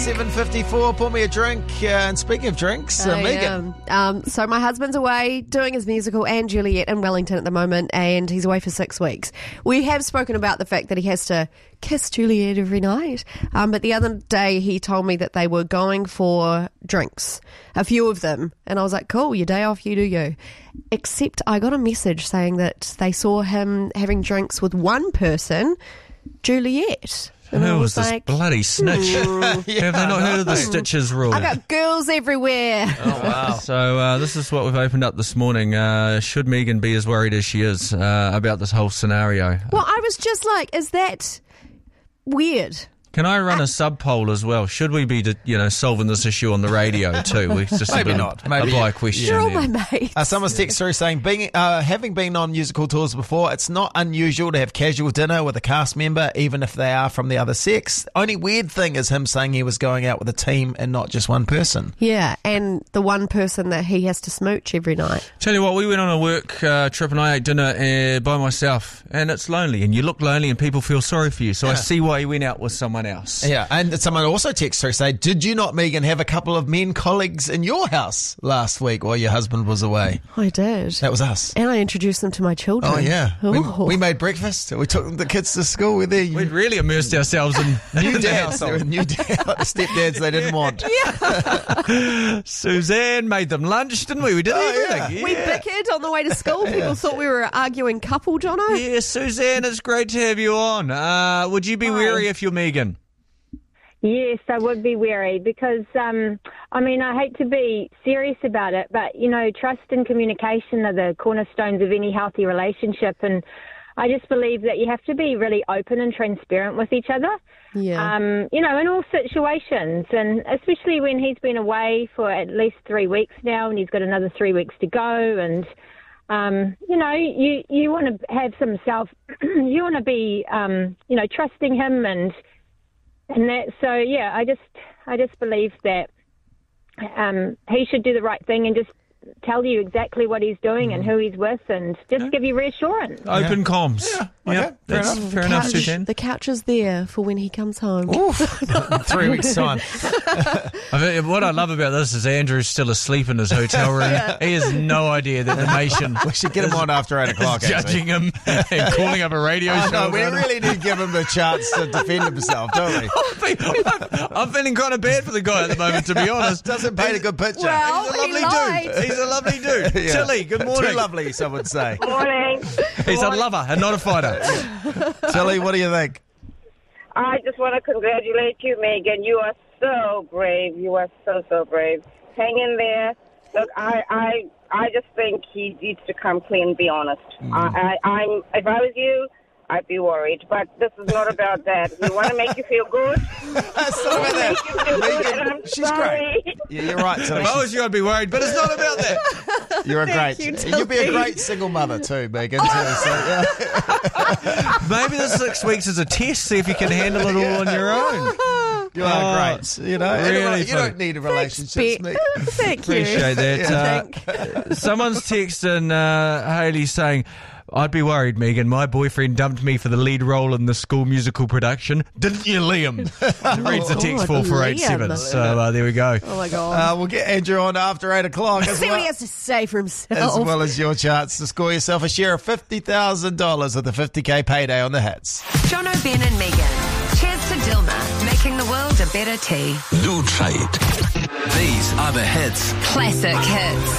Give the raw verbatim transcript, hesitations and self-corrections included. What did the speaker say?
seven fifty-four, pour me a drink. Uh, and speaking of drinks, uh, Megan. Um, so my husband's away doing his musical and Juliet in Wellington at the moment, and he's away for six weeks. We have spoken about the fact that he has to kiss Juliet every night, um, but the other day he told me that they were going for drinks, a few of them, and I was like, cool, your day off, you do you. Except I got a message saying that they saw him having drinks with one person, Juliet. And Who I was, was this like, bloody snitch? Yeah, Have they not heard of the I know. Stitches rule? I got girls everywhere. Oh, wow. So uh, this is what we've opened up this morning. Uh, should Megan be as worried as she is uh, about this whole scenario? Well, I was just like, is that weird? Can I run a sub poll as well? Should we be, you know, solving this issue on the radio too? We just Maybe a bit not. Of, Maybe- a blind question. You're all there. my mates. Uh, someone's text through saying, being, uh, having been on musical tours before, it's not unusual to have casual dinner with a cast member, even if they are from the other sex. Only weird thing is him saying he was going out with a team and not just one person. Yeah, and the one person that he has to smooch every night. Tell you what, we went on a work uh, trip and I ate dinner uh, by myself, and it's lonely, and you look lonely, and people feel sorry for you. So I Yeah. see why he went out with someone else. Yeah, and someone also texted through saying, did you not, Megan, have a couple of men colleagues in your house last week while your husband was away? I did. That was us. And I introduced them to my children. Oh, yeah. We, Ooh. we made breakfast. We took the kids to school. We're there. We'd really immersed ourselves in New in the dads. There were household. new dad, stepdads they didn't want. Suzanne made them lunch, didn't we? We did Oh, everything. We Yeah. bickered on the way to school. People thought we were an arguing couple, Jono. Yeah, Suzanne, it's great to have you on. Uh, would you be Hi. wary if you're Megan? Yes, I would be wary because, um, I mean, I hate to be serious about it, but, you know, trust and communication are the cornerstones of any healthy relationship. And I just believe that you have to be really open and transparent with each other, Yeah. um, you know, in all situations. And especially when he's been away for at least three weeks now and he's got another three weeks to go. And, um, you know, you, you want to have some self, you want to be, um, you know, trusting him and, And that, so yeah, I just, I just believe that um, he should do the right thing and just tell you exactly what he's doing and who he's with, and just give you reassurance. Open comms. Yeah, Yeah, okay, fair that's enough. fair enough, Couch- Suzanne. the couch is there for when he comes home. Oof. Three weeks' time. I mean, what I love about this is Andrew's still asleep in his hotel room. He has no idea that the nation We should get him on after eight o'clock, is actually. judging him and calling up a radio Oh, show. no, we about him. really need to give him the chance to defend himself, don't we? I'm, I'm feeling kind of bad for the guy at the moment, to be honest. Doesn't paint a good picture. Well, He's a he lovely lied. dude. He's a lovely dude. Yeah. Tilly, good morning. Too lovely, some would say. Morning. He's a lover and not a fighter. Tilly, what do you think? I just want to congratulate you, Megan. You are so brave. You are so, so brave. Hang in there. Look, I, I, I just think he needs to come clean and be honest. I, I, I'm, if I was you, I'd be worried. But this is not about that. We want to make you feel good. Stop with Make you feel that. good. And Megan, I'm she's sorry. great. Yeah, you're right, Tilly. If I was you, I'd be worried, but it's not about that. You're a great. you, You'll be a Tilly. great single mother too, Megan. Too, so, yeah. Maybe the six weeks is a test, see if you can handle it all on your own. You are Oh, great. You know, really you funny. don't need a relationship. Thanks, Beck. Thank you. Appreciate that. I Uh, think. someone's texting uh, Hayley saying, I'd be worried, Megan. My boyfriend dumped me for the lead role in the School Musical production. Didn't you, Liam? Reads the text God, four four eight seven. Liam. So uh, there we go. Oh my God. Uh, we'll get Andrew on after eight o'clock as See what he well, has to say for as himself. well as your chance to score yourself a share of fifty thousand dollars with the fifty K payday on the hits. Jono, Ben and Megan. Cheers to Dilma, making the world a better tea. New trade. These are the hits. Classic hits.